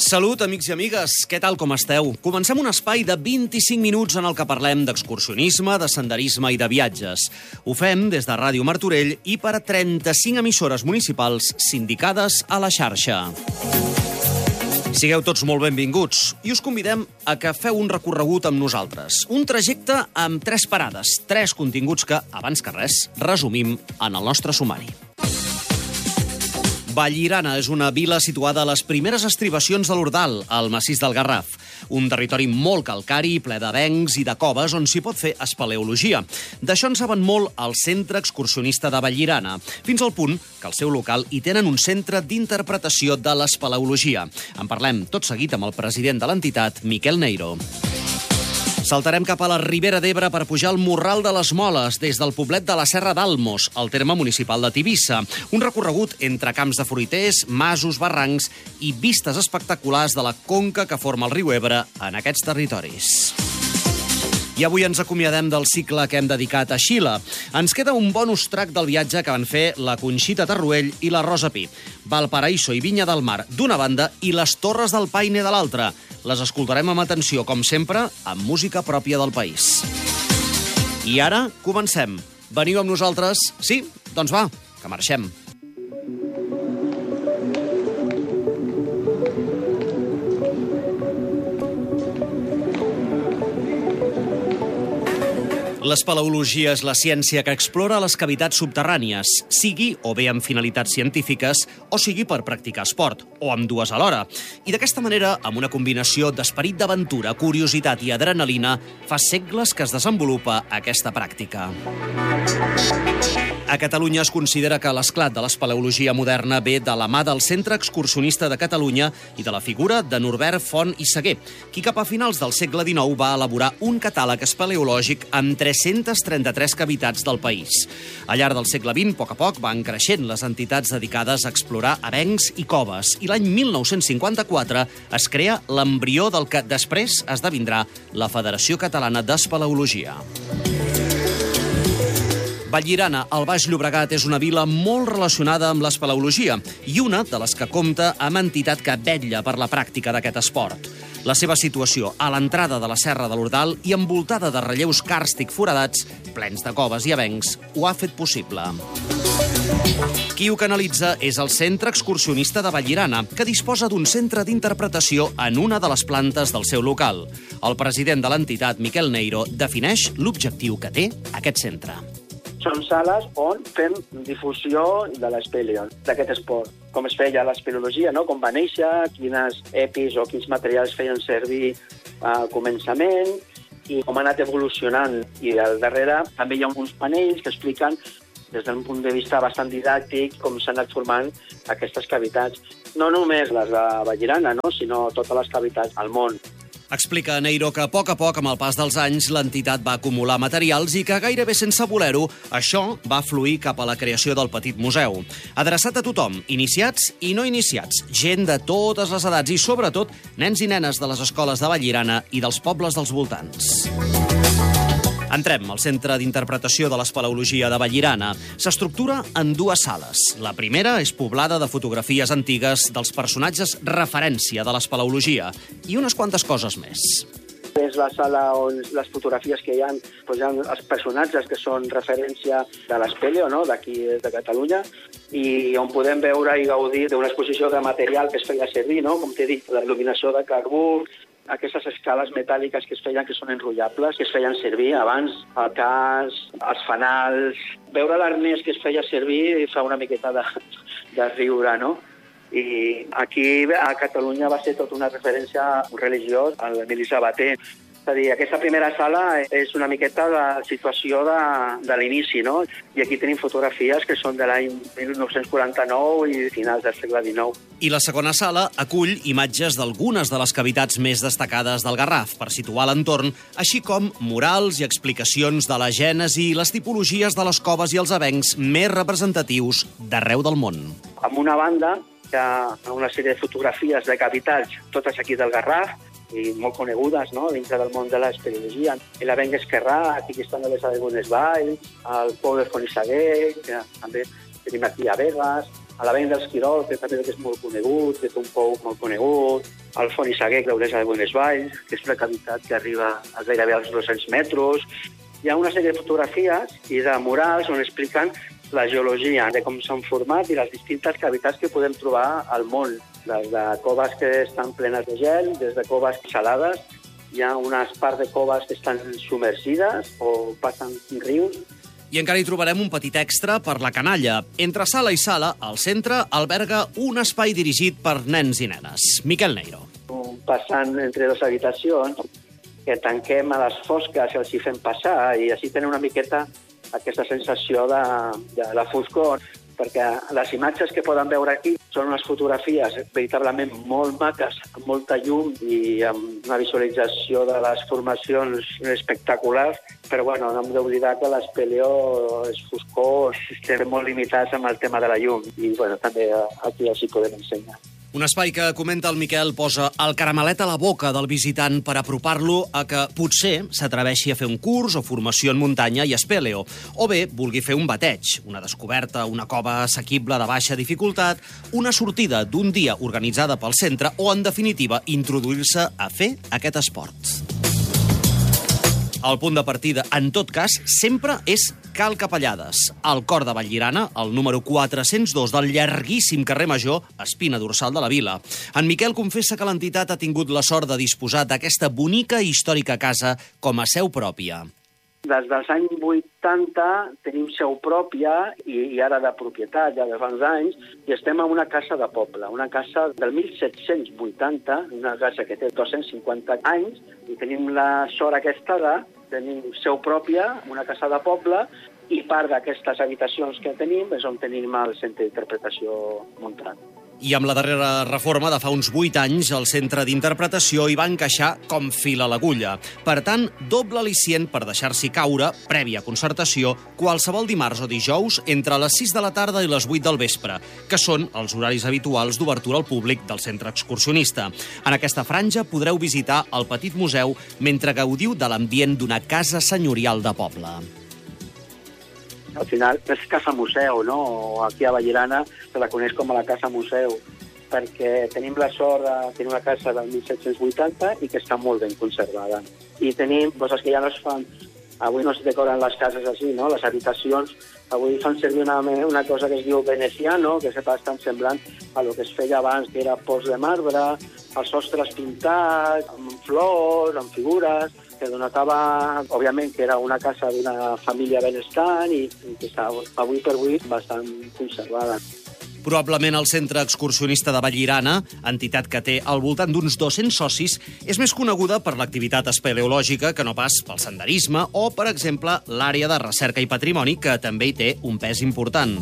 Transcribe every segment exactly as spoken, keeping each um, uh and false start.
Salut, amics i amigues. Què tal, com esteu? Comencem un espai de vint-i-cinc minuts en el que parlem d'excursionisme, de senderisme i de viatges. Ho fem des de Ràdio Martorell i per a trenta-cinc emissores municipals sindicades a la xarxa. Sigueu tots molt benvinguts i us convidem a que feu un recorregut amb nosaltres. Un trajecte amb tres parades, tres continguts que, abans que res, resumim en el nostre sumari. Vallirana és una vila situada a les primeres estribacions de l'Ordal, al massís del Garraf. Un territori molt calcari, ple d'avencs i de coves on s'hi pot fer espeleologia. D'això en saben molt al Centre Excursionista de Vallirana, fins al punt que al seu local hi tenen un centre d'interpretació de l'espeleologia. En parlem tot seguit amb el president de l'entitat, Miquel Neiro. Saltarem cap a la Ribera d'Ebre per pujar al Morral de les Moles, des del poblet de la Serra d'Almos, al terme municipal de Tivissa. Un recorregut entre camps de fruiters, masos, barrancs i vistes espectaculars de la conca que forma el riu Ebre en aquests territoris. I avui ens acomiadem del cicle que hem dedicat a Xile. Ens queda un bonus track del viatge que van fer la Conxita Tarruell i la Rosa Pi. Valparaíso i Vinya del Mar d'una banda i les Torres del Paine de l'altra. Les escoltarem amb atenció, com sempre, amb música pròpia del país. I ara comencem. Veniu amb nosaltres? Sí? Doncs va, que marxem. L'espeleologia és la ciència que explora les cavitats subterrànies, sigui o bé amb finalitats científiques, o sigui per practicar esport, o amb dues alhora. I d'aquesta manera, amb una combinació d'esperit d'aventura, curiositat i adrenalina, fa segles que es desenvolupa aquesta pràctica. A Catalunya es considera que l'esclat de l'espeleologia moderna ve de la mà del Centre Excursionista de Catalunya i de la figura de Norbert Font i Seguer, qui cap a finals del segle dinou va elaborar un catàleg espeleològic amb tres-centes trenta-tres cavitats del país. Al llarg del segle vint, a poc a poc, van creixent les entitats dedicades a explorar avencs i coves, i l'any mil nou-cents cinquanta-quatre es crea l'embrió del que després esdevindrà la Federació Catalana d'Espeleologia. Vallirana, al Baix Llobregat, és una vila molt relacionada amb l'espeleologia i una de les que compta amb entitat que vetlla per la pràctica d'aquest esport. La seva situació a l'entrada de la Serra de l'Ordal i envoltada de relleus càrstic foradats, plens de coves i avencs, ho ha fet possible. Qui ho canalitza és el Centre Excursionista de Vallirana, que disposa d'un centre d'interpretació en una de les plantes del seu local. El president de l'entitat, Miquel Neiro, defineix l'objectiu que té aquest centre. Són sales on fem difusió de l'espeleo, d'aquest esport. Com es feia l'espeleologia, no? Com va néixer, quines epis o quins materials feien servir al començament i com ha anat evolucionant. I al darrere també hi ha uns panells que expliquen des d'un punt de vista bastant didàctic com s'han anat formant aquestes cavitats. No només les de Vallirana, no? Sinó totes les cavitats al món. Explica Neiro que a poc a poc, amb el pas dels anys, l'entitat va acumular materials i que gairebé sense voler-ho, això va fluir cap a la creació del petit museu. Adreçat a tothom, iniciats i no iniciats, gent de totes les edats i, sobretot, nens i nenes de les escoles de Vallirana i dels pobles dels voltants. Entrem al Centre d'Interpretació de l'Espeleologia de Vallirana. S'estructura en dues sales. La primera és poblada de fotografies antigues dels personatges referència de l'espeleologia i unes quantes coses més. És la sala on les fotografies que hi ha, doncs hi ha els personatges que són referència de l'espeleo, no? D'aquí de Catalunya, i on podem veure i gaudir d'una exposició de material que es feia servir, no? Com t'he dit, la il·luminació de carbó, aquestes escales metàl·liques que es feien, que són enrotllables, que es feien servir abans, el cas, els fanals. Veure l'arnès que es feia servir fa una miqueta de, de riure, no? I aquí a Catalunya va ser tota una referència religiós a l'Emili Sabater. És a dir, aquesta primera sala és una miqueta de situació de, de l'inici, no? I aquí tenim fotografies que són de l'any mil nou-cents quaranta-nou i finals del segle dinou. I la segona sala acull imatges d'algunes de les cavitats més destacades del Garraf, per situar l'entorn, així com murals i explicacions de la gènesi i les tipologies de les coves i els avencs més representatius d'arreu del món. Amb una banda, hi ha una sèrie de fotografies de cavitats, totes aquí del Garraf, i molt conegudes, no?, dintre del món de l'espeleologia. L'avenc esquerrà, aquí estan les Adegones Valls, el pou de Font i Seguer, que també tenim aquí a Begues, a l'avenc dels Quirol, que també és molt conegut, que té un pou molt conegut, el Font i Saguer, l'Olesa de Buenesvalls, que és una cavitat que arriba a gairebé als dos-cents metres. Hi ha una sèrie de fotografies i de murals on expliquen la geologia, de com s'han format i les distintes cavitats que podem trobar al món, des de coves que estan plenes de gel, des de coves salades. Hi ha unes parts de coves que estan submergides o passen rius. I encara hi trobarem un petit extra per la canalla. Entre sala i sala, al centre alberga un espai dirigit per nens i nenes. Miquel Neiro. Passant entre dues habitacions, que tanquem a les fosques i els hi fem passar, i així tenen una miqueta aquesta sensació de, de la foscor, perquè les imatges que poden veure aquí són unes fotografies veritablement molt maques, amb molta llum i amb una visualització de les formacions espectaculars, però bueno, no hem d'oblidar que l'espeleó és foscor, estem molt limitats amb el tema de la llum, i bueno, també aquí els hi podem ensenyar. Un espai que, comenta el Miquel, posa el caramelet a la boca del visitant per apropar-lo a que potser s'atreveixi a fer un curs o formació en muntanya i espeleo, o bé vulgui fer un bateig, una descoberta, una cova assequible de baixa dificultat, una sortida d'un dia organitzada pel centre o, en definitiva, introduir-se a fer aquest esport. El punt de partida, en tot cas, sempre és Cal Capellades, al cor de Vallirana, al número quatre-cents dos del llarguíssim carrer Major, espina dorsal de la vila. En Miquel confessa que l'entitat ha tingut la sort de disposar d'aquesta bonica i històrica casa com a seu pròpia. Des dels anys vuitanta tenim seu pròpia i, i ara de propietat, ja de fa uns anys, i estem en una casa de poble, una casa del mil set-cents vuitanta, una casa que té dos-cents cinquanta anys, i tenim la sort aquesta de tenir seu pròpia, una casa de poble, i part d'aquestes habitacions que tenim és on tenim el centre d'interpretació muntat. I amb la darrera reforma de fa uns vuit anys, el centre d'interpretació hi va encaixar com fil a l'agulla. Per tant, doble al·licient per deixar-s'hi caure, prèvia concertació, qualsevol dimarts o dijous entre les sis de la tarda i les vuit del vespre, que són els horaris habituals d'obertura al públic del centre excursionista. En aquesta franja podreu visitar el petit museu mentre gaudiu de l'ambient d'una casa senyorial de poble. Al final és casa museu, no? Aquí a Vallirana se la coneix com a la casa museu, perquè tenim la sort de tenir una casa del mil set-cents vuitanta i que està molt ben conservada. I tenim coses que ja no es fan. Avui no es decoren les cases així, no? Les habitacions avui fan servir una, una cosa que es diu veneciano, que és bastant semblant a lo que es feia abans, que era pols de marbre, els sostres pintats, amb flors, amb figures, que denotava, òbviament, que era una casa d'una família benestant i, i que està avui per avui bastant conservada. Probablement el Centre Excursionista de Vallirana, entitat que té al voltant d'uns dos-cents socis, és més coneguda per l'activitat espeleològica que no pas pel senderisme o, per exemple, l'àrea de recerca i patrimoni, que també hi té un pes important.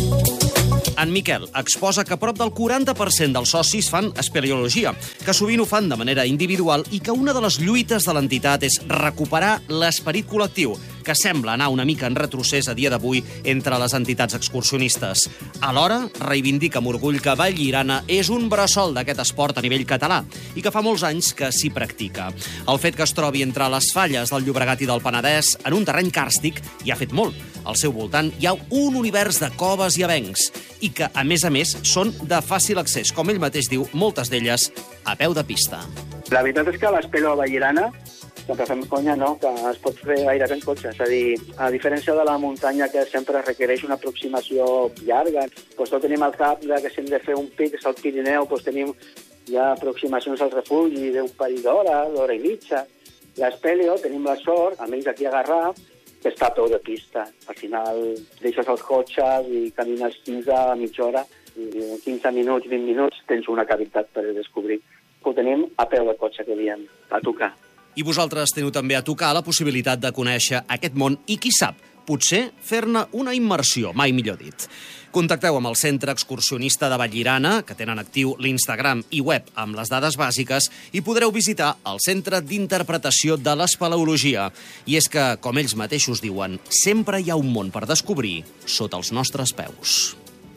En Miquel exposa que prop del quaranta per cent dels socis fan espeleologia, que sovint ho fan de manera individual i que una de les lluites de l'entitat és recuperar l'esperit col·lectiu, que sembla anar una mica en retrocés a dia d'avui entre les entitats excursionistes. Alhora, reivindica amb orgull que Vallirana és un bressol d'aquest esport a nivell català i que fa molts anys que s'hi practica. El fet que es trobi entre les falles del Llobregat i del Penedès en un terreny càrstic hi ha fet molt. Al seu voltant hi ha un univers de coves i avencs i que, a més a més, són de fàcil accés, com ell mateix diu, moltes d'elles a peu de pista. La veritat és que l'espeleo a Vallirana, sempre fem conya, no?, que es pot fer gairebé en cotxe. És a dir, a diferència de la muntanya, que sempre requereix una aproximació llarga, doncs no tenim al cap que si hem de fer un pic, és al Pirineu, doncs tenim ja aproximacions al refugi d'un parell d'hora, d'hora i mitja. L'espeleo tenim la sort, almenys aquí a Garraf, que està a peu de pista. Al final deixes els cotxes i camines quinze a mitja hora i en quinze minuts, vint minuts tens una cavitat per descobrir. Ho tenim a peu de cotxe, que diem, a tocar. I vosaltres teniu també a tocar la possibilitat de conèixer aquest món i, qui sap, potser fer-ne una immersió, mai millor dit. Contacteu amb el Centre Excursionista de Vallirana, que tenen actiu l'Instagram i web amb les dades bàsiques, i podreu visitar el Centre d'Interpretació de l'Espeleologia. I és que, com ells mateixos diuen, sempre hi ha un món per descobrir sota els nostres peus.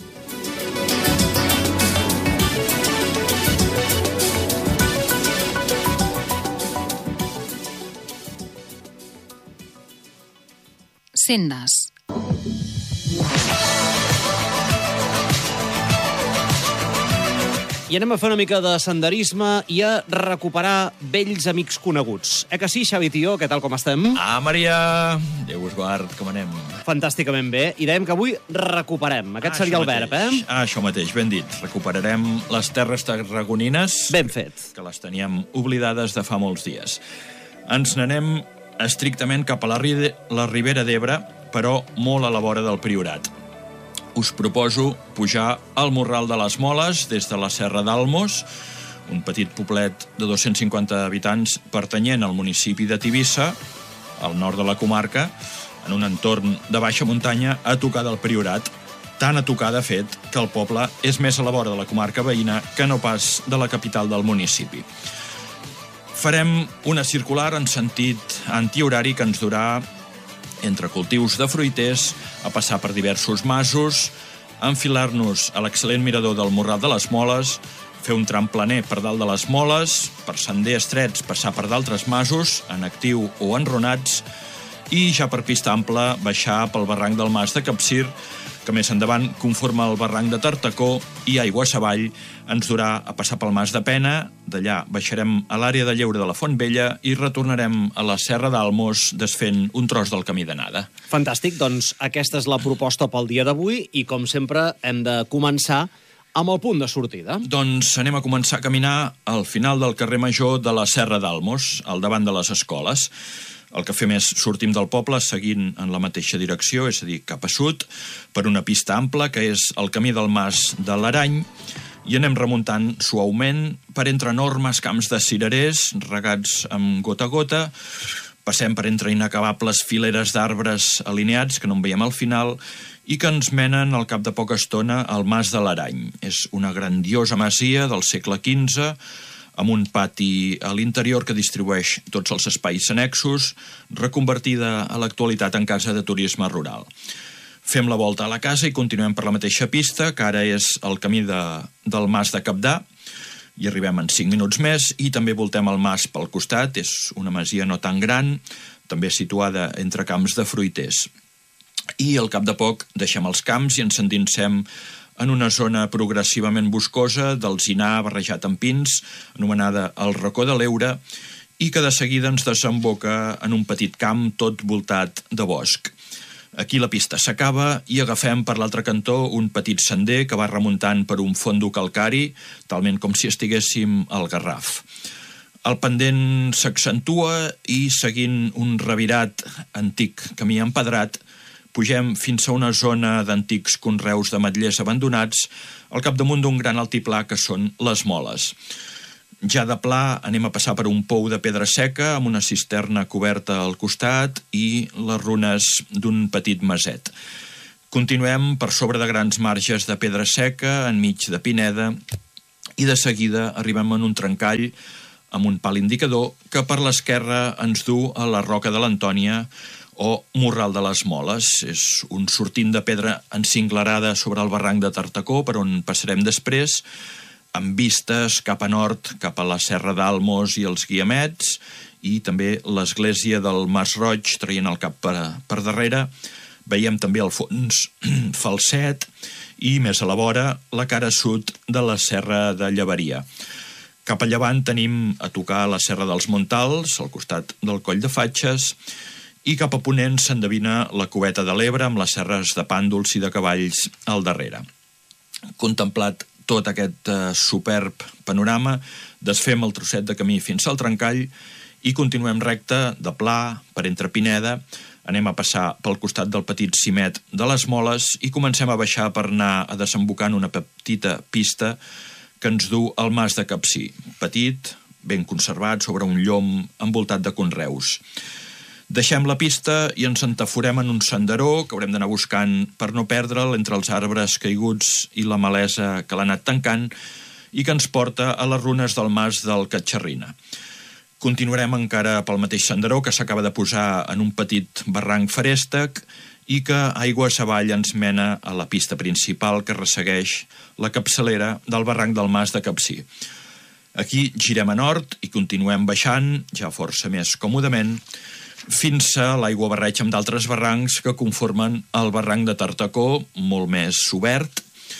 Sendes. I I anem a fer una mica de senderisme i a recuperar vells amics coneguts. Eh que sí, Xavi Tió? Què tal, com estem? Ah, Maria! Déu us guard, com anem? Fantàsticament bé. I dèiem que avui recuperem. Aquest ah, seria el verb, eh? Ah, això mateix, ben dit. Recuperarem les terres tarragonines... Ben fet. Que les teníem oblidades de fa molts dies. Ens n'anem estrictament cap a la, la Ribera d'Ebre, però molt a la vora del Priorat. Us proposo pujar al Morral de les Moles des de la Serra d'Almos, un petit poblet de dos-cents cinquanta habitants pertanyent al municipi de Tivissa, al nord de la comarca, en un entorn de baixa muntanya a tocar del Priorat, tan a tocar, de fet, que el poble és més a la vora de la comarca veïna que no pas de la capital del municipi. Farem una circular en sentit antihorari que ens durà entre cultius de fruiters, a passar per diversos masos, enfilar-nos a l'excel·lent mirador del Morral de les Moles, fer un tram planer per dalt de les Moles, per sender estrets passar per d'altres masos, en actiu o enronats, i ja per pista ampla baixar pel barranc del Mas de Capcir, que més endavant conforma el barranc de Tartacó, i aigües avall ens durà a passar pel Mas de Pena. D'allà baixarem a l'àrea de lleure de la Font Vella i retornarem a la Serra d'Almos desfent un tros del camí d'anada. Fantàstic, doncs aquesta és la proposta pel dia d'avui i, com sempre, hem de començar amb el punt de sortida. Doncs anem a començar a caminar al final del carrer Major de la Serra d'Almos, al davant de les escoles. El que fem és sortim del poble seguint en la mateixa direcció, és a dir, cap a sud, per una pista ampla, que és el camí del Mas de l'Arany, i anem remuntant suaument per entre enormes camps de cirerers, regats amb gota a gota, passem per entre inacabables fileres d'arbres alineats, que no en veiem al final, i que ens menen al cap de poca estona al Mas de l'Arany. És una grandiosa masia del segle quinze, amb un pati a l'interior que distribueix tots els espais annexos, reconvertida a l'actualitat en casa de turisme rural. Fem la volta a la casa i continuem per la mateixa pista, que ara és el camí de, del Mas de Capdà, i arribem en cinc minuts més, i també voltem el mas pel costat. És una masia no tan gran, també situada entre camps de fruiters. I al cap de poc deixem els camps i ens endinsem en una zona progressivament boscosa d'alzinar barrejat amb pins, anomenada el Racó de l'Eure, i que de seguida ens desemboca en un petit camp tot voltat de bosc. Aquí la pista s'acaba i agafem per l'altre cantó un petit sender que va remuntant per un fondo calcari, talment com si estiguéssim al Garraf. El pendent s'accentua i, seguint un revirat antic camí empedrat, pugem fins a una zona d'antics conreus d'ametllers abandonats al capdamunt d'un gran altiplà que són les Moles. Ja de pla anem a passar per un pou de pedra seca amb una cisterna coberta al costat i les runes d'un petit maset. Continuem per sobre de grans marges de pedra seca enmig de pineda i de seguida arribem en un trencall amb un pal indicador que per l'esquerra ens du a la Roca de l'Antònia o Morral de les Moles. És un sortint de pedra encinglerada sobre el barranc de Tartacó, per on passarem després, amb vistes cap a nord, cap a la Serra d'Almos i els Guiamets, i també l'església del Mas Roig, traient el cap per, per darrere. Veiem també al fons Falset i, més a la vora, la cara sud de la Serra de Llevaria. Cap a llevant tenim a tocar la Serra dels Montals, al costat del Coll de Fatxes, i cap a ponent s'endevina la Cubeta de l'Ebre amb les serres de pàndols i de cavalls al darrere. Contemplat tot aquest eh, superb panorama, desfem el trosset de camí fins al trencall i continuem recte de pla per entre Pineda, anem a passar pel costat del petit cimet de les Moles i comencem a baixar per anar a desembocar en una petita pista que ens du al Mas de Capcir, petit, ben conservat, sobre un llom envoltat de conreus. Deixem la pista i ens entaforem en un senderó que haurem d'anar buscant per no perdre'l entre els arbres caiguts i la malesa que l'ha anat tancant i que ens porta a les runes del Mas del Catxarrina. Continuarem encara pel mateix senderó que s'acaba de posar en un petit barranc feréstec i que aigües avall ens mena a la pista principal que ressegueix la capçalera del barranc del Mas de Capcir. Aquí girem a nord i continuem baixant, ja força més còmodament, fins a l'aigua barreig amb d'altres barrancs que conformen el barranc de Tartacó, molt més obert.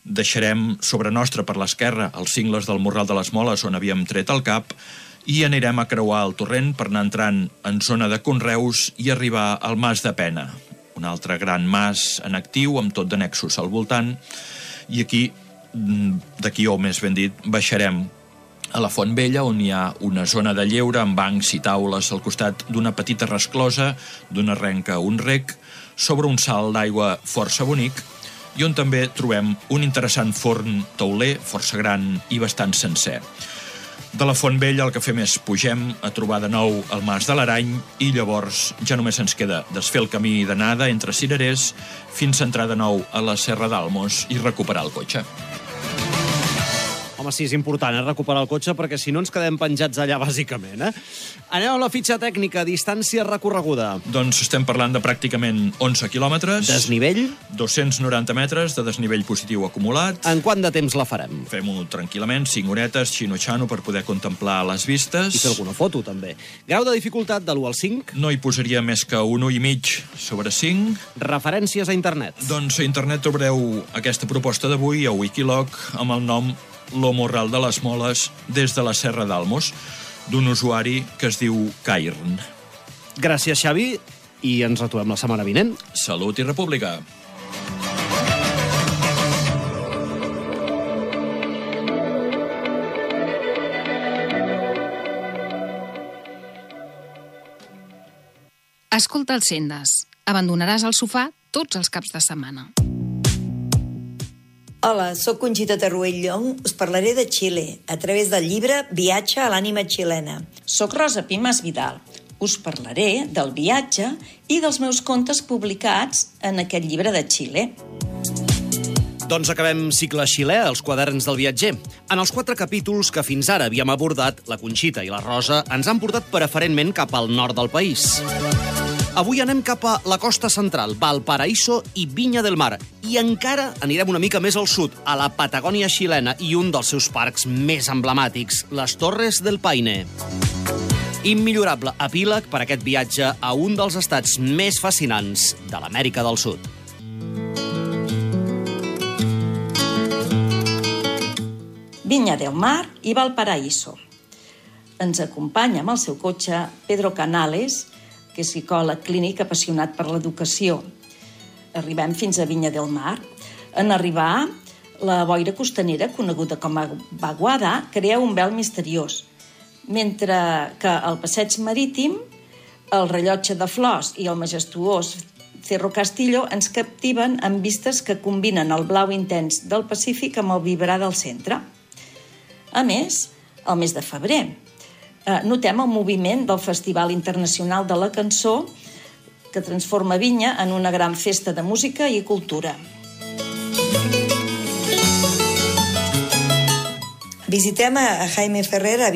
Deixarem sobre nostra per l'esquerra els cingles del Morral de les Moles on havíem tret el cap i anirem a creuar el torrent per anar entrant en zona de conreus i arribar al Mas de Pena, un altre gran mas en actiu amb tot d'annexos al voltant, i aquí, d'aquí o més ben dit, baixarem a la Font Vella, on hi ha una zona de lleure amb bancs i taules al costat d'una petita resclosa, d'una renca a un rec, sobre un salt d'aigua força bonic, i on també trobem un interessant forn tauler, força gran i bastant sencer. De la Font Vella el que fem és pugem a trobar de nou el Mas de l'Arany i llavors ja només ens queda desfer el camí d'anada entre cirerers fins a entrar de nou a la Serra d'Almos i recuperar el cotxe. Home, sí, és important, eh, recuperar el cotxe, perquè si no ens quedem penjats allà, bàsicament, eh? Anem a la fitxa tècnica, distància recorreguda. Doncs estem parlant de pràcticament onze quilòmetres. Desnivell? dos-cents noranta metres de desnivell positiu acumulat. En quant de temps la farem? Fem-ho tranquil·lament, cinc horetes, xino-xano, per poder contemplar les vistes. I fer alguna foto, també. Grau de dificultat de l'u al cinc? No hi posaria més que un u i mig sobre cinc. Referències a internet? Doncs a internet trobareu aquesta proposta d'avui a Wikiloc amb el nom Lo Morral de les Moles des de la Serra d'Almos, d'un usuari que es diu Cairn. Gràcies, Xavi, i ens retrobem la setmana vinent. Salut i república! Escolta el Sendes. Abandonaràs el sofà tots els caps de setmana. Hola, sóc Conxita Tarruell Llong. Us parlaré de Xile a través del llibre Viatge a l'ànima xilena. Soc Rosa Pimas Vidal. Us parlaré del viatge i dels meus contes publicats en aquest llibre de Xile. Doncs acabem cicle xilè, els quaderns del viatger. En els quatre capítols que fins ara havíem abordat, la Conxita i la Rosa ens han portat preferentment cap al nord del país. Avui anem cap a la costa central, Valparaíso i Vinya del Mar, i encara anirem una mica més al sud, a la Patagònia xilena i un dels seus parcs més emblemàtics, les Torres del Paine. Immillorable epíleg per aquest viatge a un dels estats més fascinants de l'Amèrica del Sud. Vinya del Mar i Valparaíso. Ens acompanya amb el seu cotxe Pedro Canales, que és psicòleg clínic apassionat per l'educació. Arribem fins a Vinya del Mar. En arribar, la boira costanera, coneguda com a vaguada, crea un vel misteriós, mentre que al passeig marítim, el rellotge de flors i el majestuós Cerro Castillo ens captiven amb vistes que combinen el blau intens del Pacífic amb el vibrar del centre. A més, al mes de febrer, notem el moviment del Festival Internacional de la Cançó, que transforma Vinya en una gran festa de música i cultura. Visitem a Jaime Ferrer a